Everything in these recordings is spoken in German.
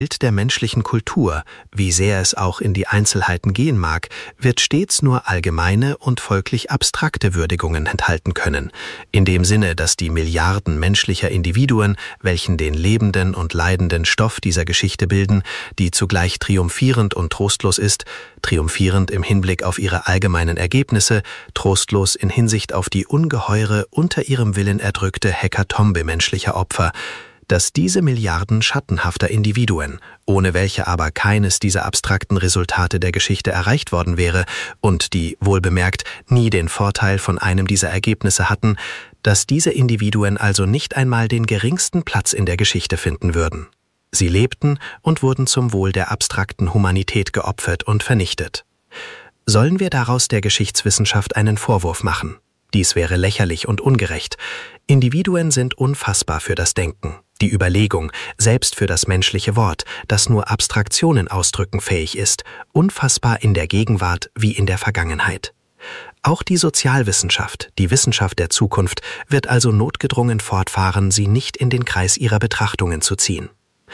Bild der menschlichen Kultur, wie sehr es auch in die Einzelheiten gehen mag, wird stets nur allgemeine und folglich abstrakte Würdigungen enthalten können, in dem Sinne, dass die Milliarden menschlicher Individuen, welchen den lebenden und leidenden Stoff dieser Geschichte bilden, die zugleich triumphierend und trostlos ist, triumphierend im Hinblick auf ihre allgemeinen Ergebnisse, trostlos in Hinsicht auf die ungeheure, unter ihrem Willen erdrückte Hekatombe menschlicher Opfer, dass diese Milliarden schattenhafter Individuen, ohne welche aber keines dieser abstrakten Resultate der Geschichte erreicht worden wäre und die, wohlbemerkt, nie den Vorteil von einem dieser Ergebnisse hatten, dass diese Individuen also nicht einmal den geringsten Platz in der Geschichte finden würden. Sie lebten und wurden zum Wohl der abstrakten Humanität geopfert und vernichtet. Sollen wir daraus der Geschichtswissenschaft einen Vorwurf machen? Dies wäre lächerlich und ungerecht. Individuen sind unfassbar für das Denken, die Überlegung, selbst für das menschliche Wort, das nur Abstraktionen ausdrücken fähig ist, unfassbar in der Gegenwart wie in der Vergangenheit. Auch die Sozialwissenschaft, die Wissenschaft der Zukunft, wird also notgedrungen fortfahren, sie nicht in den Kreis ihrer Betrachtungen zu ziehen.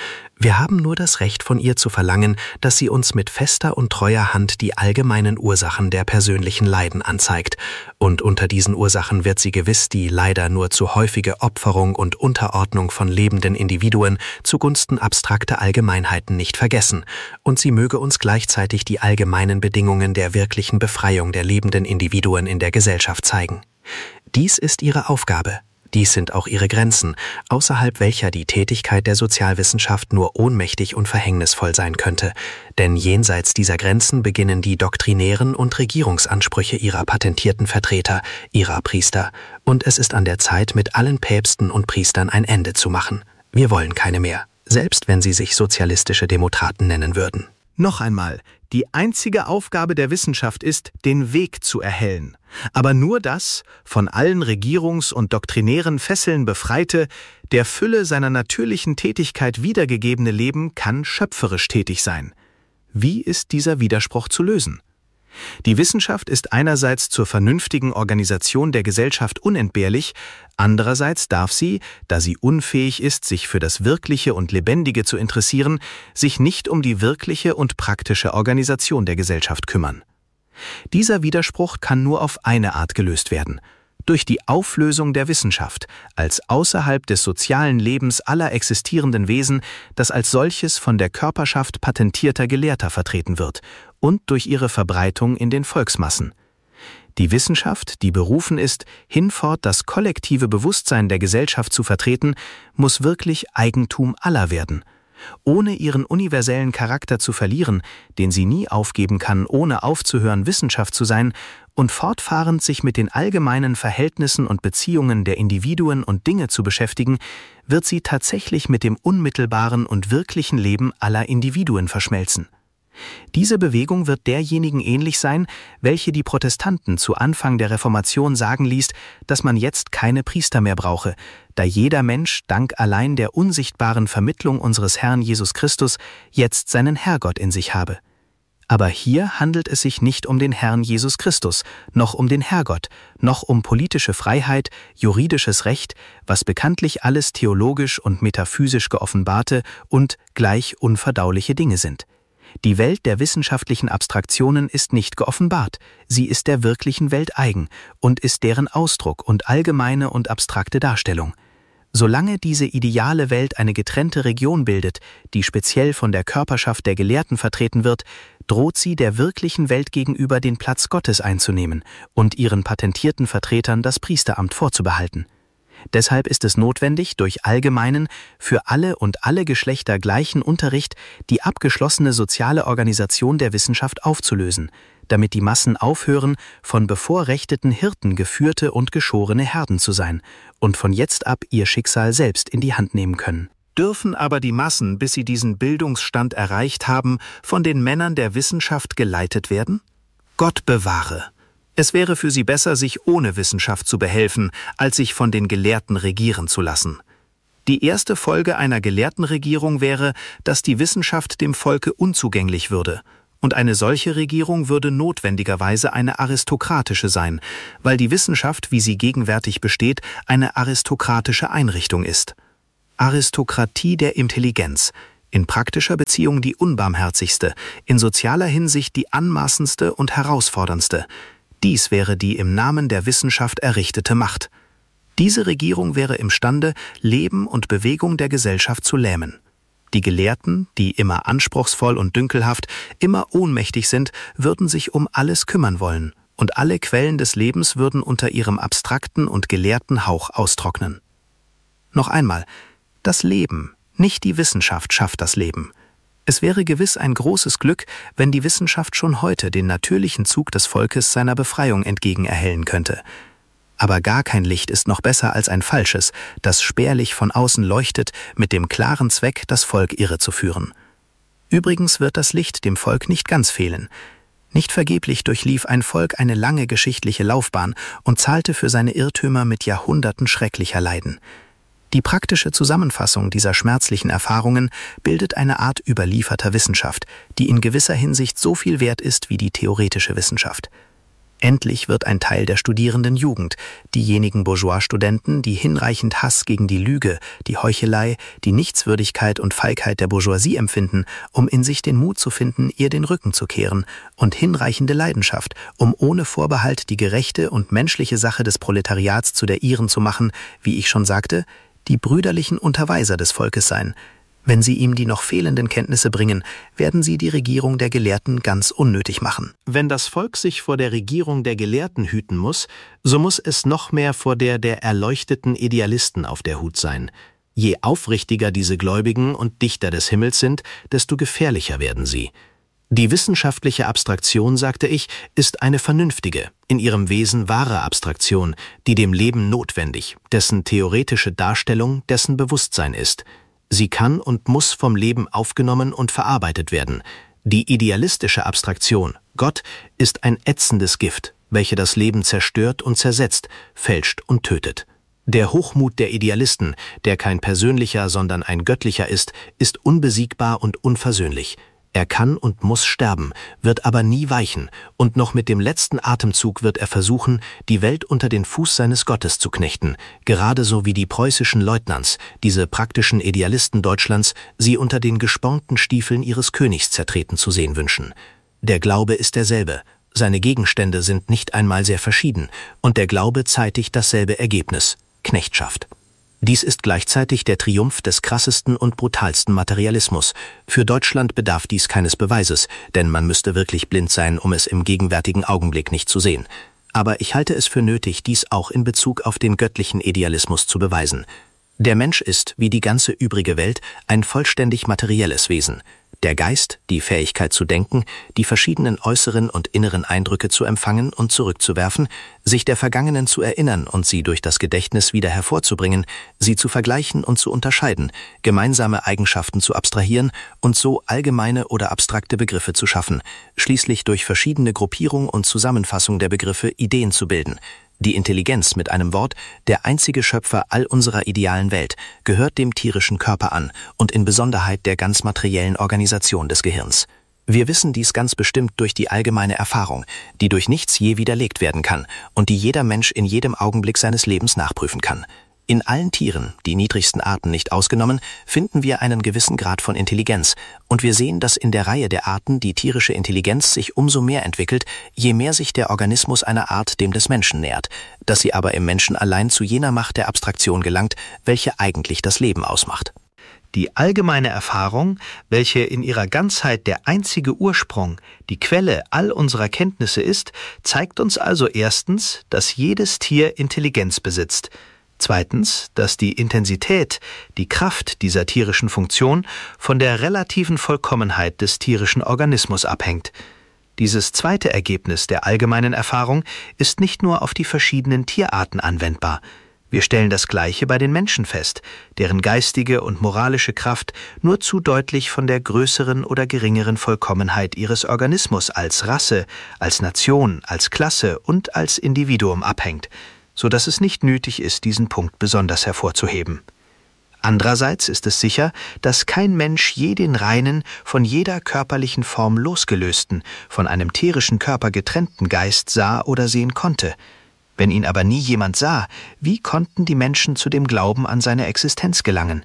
Wir haben nur das Recht von ihr zu verlangen, dass sie uns mit fester und treuer Hand die allgemeinen Ursachen der persönlichen Leiden anzeigt, und unter diesen Ursachen wird sie gewiss die leider nur zu häufige Opferung und Unterordnung von lebenden Individuen zugunsten abstrakter Allgemeinheiten nicht vergessen, und sie möge uns gleichzeitig die allgemeinen Bedingungen der wirklichen Befreiung der lebenden Individuen in der Gesellschaft zeigen. Dies ist ihre Aufgabe. Dies sind auch ihre Grenzen, außerhalb welcher die Tätigkeit der Sozialwissenschaft nur ohnmächtig und verhängnisvoll sein könnte, denn jenseits dieser Grenzen beginnen die doktrinären und Regierungsansprüche ihrer patentierten Vertreter, ihrer Priester, und es ist an der Zeit, mit allen Päpsten und Priestern ein Ende zu machen. Wir wollen keine mehr, selbst wenn sie sich sozialistische Demokraten nennen würden. Noch einmal, die einzige Aufgabe der Wissenschaft ist, den Weg zu erhellen. Aber nur das, von allen Regierungs- und doktrinären Fesseln befreite, der Fülle seiner natürlichen Tätigkeit wiedergegebene Leben kann schöpferisch tätig sein. Wie ist dieser Widerspruch zu lösen? Die Wissenschaft ist einerseits zur vernünftigen Organisation der Gesellschaft unentbehrlich, andererseits darf sie, da sie unfähig ist, sich für das Wirkliche und Lebendige zu interessieren, sich nicht um die wirkliche und praktische Organisation der Gesellschaft kümmern. Dieser Widerspruch kann nur auf eine Art gelöst werden: durch die Auflösung der Wissenschaft als außerhalb des sozialen Lebens aller existierenden Wesen, das als solches von der Körperschaft patentierter Gelehrter vertreten wird, und durch ihre Verbreitung in den Volksmassen. Die Wissenschaft, die berufen ist, hinfort das kollektive Bewusstsein der Gesellschaft zu vertreten, muss wirklich Eigentum aller werden. Ohne ihren universellen Charakter zu verlieren, den sie nie aufgeben kann, ohne aufzuhören, Wissenschaft zu sein, und fortfahrend sich mit den allgemeinen Verhältnissen und Beziehungen der Individuen und Dinge zu beschäftigen, wird sie tatsächlich mit dem unmittelbaren und wirklichen Leben aller Individuen verschmelzen. Diese Bewegung wird derjenigen ähnlich sein, welche die Protestanten zu Anfang der Reformation sagen ließ, dass man jetzt keine Priester mehr brauche, da jeder Mensch dank allein der unsichtbaren Vermittlung unseres Herrn Jesus Christus jetzt seinen Herrgott in sich habe. Aber hier handelt es sich nicht um den Herrn Jesus Christus, noch um den Herrgott, noch um politische Freiheit, juridisches Recht, was bekanntlich alles theologisch und metaphysisch geoffenbarte und gleich unverdauliche Dinge sind. Die Welt der wissenschaftlichen Abstraktionen ist nicht geoffenbart, sie ist der wirklichen Welt eigen und ist deren Ausdruck und allgemeine und abstrakte Darstellung. Solange diese ideale Welt eine getrennte Region bildet, die speziell von der Körperschaft der Gelehrten vertreten wird, droht sie der wirklichen Welt gegenüber den Platz Gottes einzunehmen und ihren patentierten Vertretern das Priesteramt vorzubehalten. Deshalb ist es notwendig, durch allgemeinen, für alle und alle Geschlechter gleichen Unterricht die abgeschlossene soziale Organisation der Wissenschaft aufzulösen, damit die Massen aufhören, von bevorrechteten Hirten geführte und geschorene Herden zu sein und von jetzt ab ihr Schicksal selbst in die Hand nehmen können. Dürfen aber die Massen, bis sie diesen Bildungsstand erreicht haben, von den Männern der Wissenschaft geleitet werden? Gott bewahre! Es wäre für sie besser, sich ohne Wissenschaft zu behelfen, als sich von den Gelehrten regieren zu lassen. Die erste Folge einer Gelehrtenregierung wäre, dass die Wissenschaft dem Volke unzugänglich würde. Und eine solche Regierung würde notwendigerweise eine aristokratische sein, weil die Wissenschaft, wie sie gegenwärtig besteht, eine aristokratische Einrichtung ist. Aristokratie der Intelligenz, in praktischer Beziehung die unbarmherzigste, in sozialer Hinsicht die anmaßendste und herausforderndste. Dies wäre die im Namen der Wissenschaft errichtete Macht. Diese Regierung wäre imstande, Leben und Bewegung der Gesellschaft zu lähmen. Die Gelehrten, die immer anspruchsvoll und dünkelhaft, immer ohnmächtig sind, würden sich um alles kümmern wollen, und alle Quellen des Lebens würden unter ihrem abstrakten und gelehrten Hauch austrocknen. Noch einmal, das Leben, nicht die Wissenschaft schafft das Leben. Es wäre gewiss ein großes Glück, wenn die Wissenschaft schon heute den natürlichen Zug des Volkes seiner Befreiung entgegen erhellen könnte. Aber gar kein Licht ist noch besser als ein falsches, das spärlich von außen leuchtet, mit dem klaren Zweck, das Volk irrezuführen. Übrigens wird das Licht dem Volk nicht ganz fehlen. Nicht vergeblich durchlief ein Volk eine lange geschichtliche Laufbahn und zahlte für seine Irrtümer mit Jahrhunderten schrecklicher Leiden. Die praktische Zusammenfassung dieser schmerzlichen Erfahrungen bildet eine Art überlieferter Wissenschaft, die in gewisser Hinsicht so viel wert ist wie die theoretische Wissenschaft. Endlich wird ein Teil der studierenden Jugend, diejenigen Bourgeois-Studenten, die hinreichend Hass gegen die Lüge, die Heuchelei, die Nichtswürdigkeit und Feigheit der Bourgeoisie empfinden, um in sich den Mut zu finden, ihr den Rücken zu kehren, und hinreichende Leidenschaft, um ohne Vorbehalt die gerechte und menschliche Sache des Proletariats zu der ihren zu machen, wie ich schon sagte, die brüderlichen Unterweiser des Volkes sein. Wenn sie ihm die noch fehlenden Kenntnisse bringen, werden sie die Regierung der Gelehrten ganz unnötig machen. Wenn das Volk sich vor der Regierung der Gelehrten hüten muss, so muss es noch mehr vor der erleuchteten Idealisten auf der Hut sein. Je aufrichtiger diese Gläubigen und Dichter des Himmels sind, desto gefährlicher werden sie. Die wissenschaftliche Abstraktion, sagte ich, ist eine vernünftige, in ihrem Wesen wahre Abstraktion, die dem Leben notwendig, dessen theoretische Darstellung, dessen Bewusstsein ist. Sie kann und muss vom Leben aufgenommen und verarbeitet werden. Die idealistische Abstraktion, Gott, ist ein ätzendes Gift, welche das Leben zerstört und zersetzt, fälscht und tötet. Der Hochmut der Idealisten, der kein persönlicher, sondern ein göttlicher ist unbesiegbar und unversöhnlich. Er kann und muss sterben, wird aber nie weichen, und noch mit dem letzten Atemzug wird er versuchen, die Welt unter den Fuß seines Gottes zu knechten, gerade so wie die preußischen Leutnants, diese praktischen Idealisten Deutschlands, sie unter den gespornten Stiefeln ihres Königs zertreten zu sehen wünschen. Der Glaube ist derselbe, seine Gegenstände sind nicht einmal sehr verschieden, und der Glaube zeitigt dasselbe Ergebnis: Knechtschaft. Dies ist gleichzeitig der Triumph des krassesten und brutalsten Materialismus. Für Deutschland bedarf dies keines Beweises, denn man müsste wirklich blind sein, um es im gegenwärtigen Augenblick nicht zu sehen. Aber ich halte es für nötig, dies auch in Bezug auf den göttlichen Idealismus zu beweisen. Der Mensch ist, wie die ganze übrige Welt, ein vollständig materielles Wesen. Der Geist, die Fähigkeit zu denken, die verschiedenen äußeren und inneren Eindrücke zu empfangen und zurückzuwerfen, sich der Vergangenen zu erinnern und sie durch das Gedächtnis wieder hervorzubringen, sie zu vergleichen und zu unterscheiden, gemeinsame Eigenschaften zu abstrahieren und so allgemeine oder abstrakte Begriffe zu schaffen, schließlich durch verschiedene Gruppierung und Zusammenfassung der Begriffe Ideen zu bilden. Die Intelligenz, mit einem Wort, der einzige Schöpfer all unserer idealen Welt, gehört dem tierischen Körper an und in Besonderheit der ganz materiellen Organisation des Gehirns. Wir wissen dies ganz bestimmt durch die allgemeine Erfahrung, die durch nichts je widerlegt werden kann und die jeder Mensch in jedem Augenblick seines Lebens nachprüfen kann. In allen Tieren, die niedrigsten Arten nicht ausgenommen, finden wir einen gewissen Grad von Intelligenz, und wir sehen, dass in der Reihe der Arten die tierische Intelligenz sich umso mehr entwickelt, je mehr sich der Organismus einer Art dem des Menschen nähert, dass sie aber im Menschen allein zu jener Macht der Abstraktion gelangt, welche eigentlich das Leben ausmacht. Die allgemeine Erfahrung, welche in ihrer Ganzheit der einzige Ursprung, die Quelle all unserer Kenntnisse ist, zeigt uns also erstens, dass jedes Tier Intelligenz besitzt, zweitens, dass die Intensität, die Kraft dieser tierischen Funktion von der relativen Vollkommenheit des tierischen Organismus abhängt. Dieses zweite Ergebnis der allgemeinen Erfahrung ist nicht nur auf die verschiedenen Tierarten anwendbar. Wir stellen das Gleiche bei den Menschen fest, deren geistige und moralische Kraft nur zu deutlich von der größeren oder geringeren Vollkommenheit ihres Organismus als Rasse, als Nation, als Klasse und als Individuum abhängt, so dass es nicht nötig ist, diesen Punkt besonders hervorzuheben. Andererseits ist es sicher, dass kein Mensch je den reinen, von jeder körperlichen Form losgelösten, von einem tierischen Körper getrennten Geist sah oder sehen konnte. Wenn ihn aber nie jemand sah, wie konnten die Menschen zu dem Glauben an seine Existenz gelangen?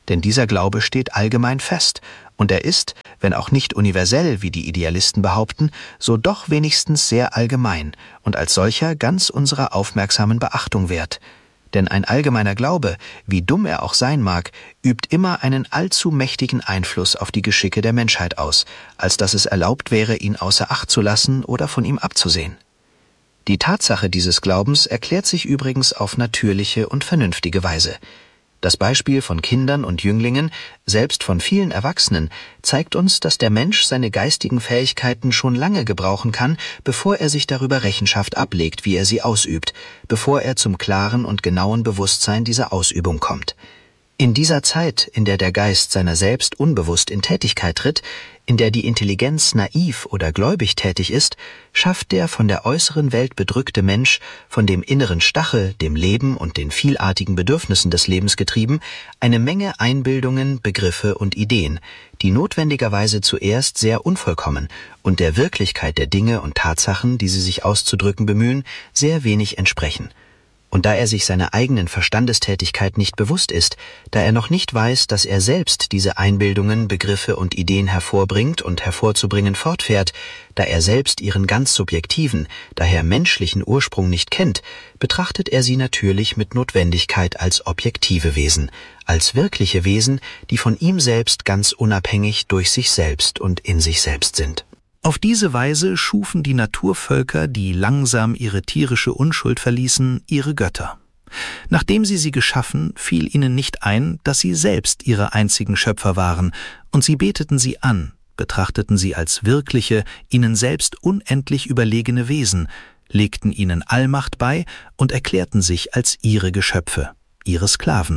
Denn dieser Glaube steht allgemein fest, und er ist, wenn auch nicht universell, wie die Idealisten behaupten, so doch wenigstens sehr allgemein und als solcher ganz unserer aufmerksamen Beachtung wert. Denn ein allgemeiner Glaube, wie dumm er auch sein mag, übt immer einen allzu mächtigen Einfluss auf die Geschicke der Menschheit aus, als dass es erlaubt wäre, ihn außer Acht zu lassen oder von ihm abzusehen. Die Tatsache dieses Glaubens erklärt sich übrigens auf natürliche und vernünftige Weise. Das Beispiel von Kindern und Jünglingen, selbst von vielen Erwachsenen, zeigt uns, dass der Mensch seine geistigen Fähigkeiten schon lange gebrauchen kann, bevor er sich darüber Rechenschaft ablegt, wie er sie ausübt, bevor er zum klaren und genauen Bewusstsein dieser Ausübung kommt. In dieser Zeit, in der der Geist seiner selbst unbewusst in Tätigkeit tritt, in der die Intelligenz naiv oder gläubig tätig ist, schafft der von der äußeren Welt bedrückte Mensch, von dem inneren Stachel, dem Leben und den vielartigen Bedürfnissen des Lebens getrieben, eine Menge Einbildungen, Begriffe und Ideen, die notwendigerweise zuerst sehr unvollkommen und der Wirklichkeit der Dinge und Tatsachen, die sie sich auszudrücken bemühen, sehr wenig entsprechen. Und da er sich seiner eigenen Verstandestätigkeit nicht bewusst ist, da er noch nicht weiß, dass er selbst diese Einbildungen, Begriffe und Ideen hervorbringt und hervorzubringen fortfährt, da er selbst ihren ganz subjektiven, daher menschlichen Ursprung nicht kennt, betrachtet er sie natürlich mit Notwendigkeit als objektive Wesen, als wirkliche Wesen, die von ihm selbst ganz unabhängig durch sich selbst und in sich selbst sind. Auf diese Weise schufen die Naturvölker, die langsam ihre tierische Unschuld verließen, ihre Götter. Nachdem sie geschaffen, fiel ihnen nicht ein, dass sie selbst ihre einzigen Schöpfer waren, und sie beteten sie an, betrachteten sie als wirkliche, ihnen selbst unendlich überlegene Wesen, legten ihnen Allmacht bei und erklärten sich als ihre Geschöpfe, ihre Sklaven.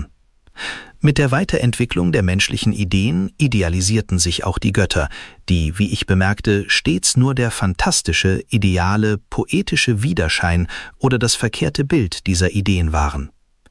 Mit der Weiterentwicklung der menschlichen Ideen idealisierten sich auch die Götter, die, wie ich bemerkte, stets nur der fantastische, ideale, poetische Widerschein oder das verkehrte Bild dieser Ideen waren.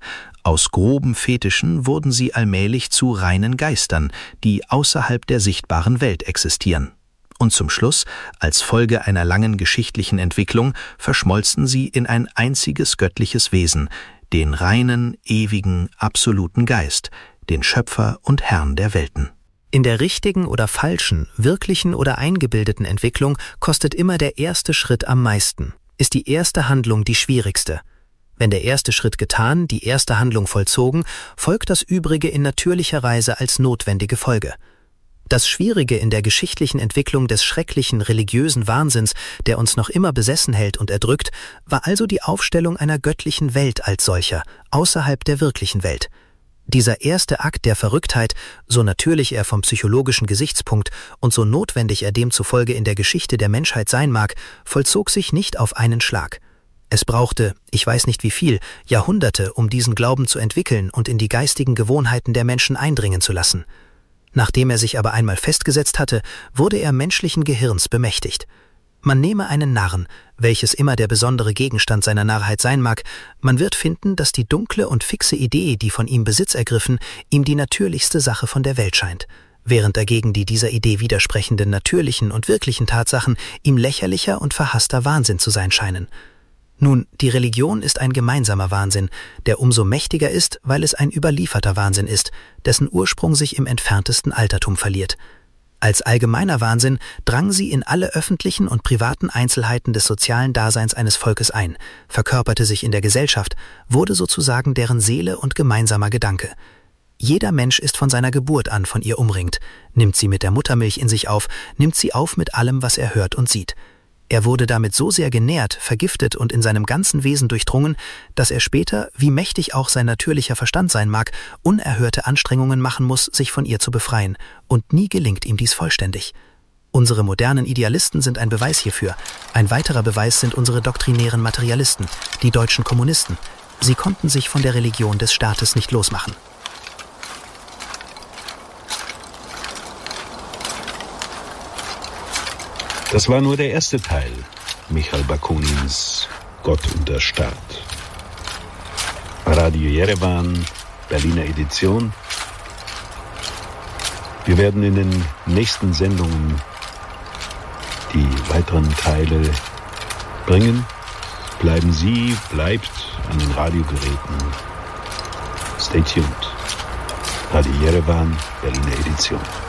Aus groben Fetischen wurden sie allmählich zu reinen Geistern, die außerhalb der sichtbaren Welt existieren. Und zum Schluss, als Folge einer langen geschichtlichen Entwicklung, verschmolzen sie in ein einziges göttliches Wesen, den reinen, ewigen, absoluten Geist, den Schöpfer und Herrn der Welten. In der richtigen oder falschen, wirklichen oder eingebildeten Entwicklung kostet immer der erste Schritt am meisten, ist die erste Handlung die schwierigste. Wenn der erste Schritt getan, die erste Handlung vollzogen, folgt das Übrige in natürlicher Weise als notwendige Folge. Das Schwierige in der geschichtlichen Entwicklung des schrecklichen religiösen Wahnsinns, der uns noch immer besessen hält und erdrückt, war also die Aufstellung einer göttlichen Welt als solcher, außerhalb der wirklichen Welt. Dieser erste Akt der Verrücktheit, so natürlich er vom psychologischen Gesichtspunkt und so notwendig er demzufolge in der Geschichte der Menschheit sein mag, vollzog sich nicht auf einen Schlag. Es brauchte, ich weiß nicht wie viel, Jahrhunderte, um diesen Glauben zu entwickeln und in die geistigen Gewohnheiten der Menschen eindringen zu lassen. Nachdem er sich aber einmal festgesetzt hatte, wurde er menschlichen Gehirns bemächtigt. Man nehme einen Narren, welches immer der besondere Gegenstand seiner Narrheit sein mag, man wird finden, dass die dunkle und fixe Idee, die von ihm Besitz ergriffen, ihm die natürlichste Sache von der Welt scheint, während dagegen die dieser Idee widersprechenden natürlichen und wirklichen Tatsachen ihm lächerlicher und verhasster Wahnsinn zu sein scheinen. Nun, die Religion ist ein gemeinsamer Wahnsinn, der umso mächtiger ist, weil es ein überlieferter Wahnsinn ist, dessen Ursprung sich im entferntesten Altertum verliert. Als allgemeiner Wahnsinn drang sie in alle öffentlichen und privaten Einzelheiten des sozialen Daseins eines Volkes ein, verkörperte sich in der Gesellschaft, wurde sozusagen deren Seele und gemeinsamer Gedanke. Jeder Mensch ist von seiner Geburt an von ihr umringt, nimmt sie mit der Muttermilch in sich auf, nimmt sie auf mit allem, was er hört und sieht. Er wurde damit so sehr genährt, vergiftet und in seinem ganzen Wesen durchdrungen, dass er später, wie mächtig auch sein natürlicher Verstand sein mag, unerhörte Anstrengungen machen muss, sich von ihr zu befreien, und nie gelingt ihm dies vollständig. Unsere modernen Idealisten sind ein Beweis hierfür. Ein weiterer Beweis sind unsere doktrinären Materialisten, die deutschen Kommunisten. Sie konnten sich von der Religion des Staates nicht losmachen. Das war nur der erste Teil Michal Bakunins Gott und der Staat. Radio Jerewan, Berliner Edition. Wir werden in den nächsten Sendungen die weiteren Teile bringen. Bleibt an den Radiogeräten. Stay tuned. Radio Jerewan, Berliner Edition.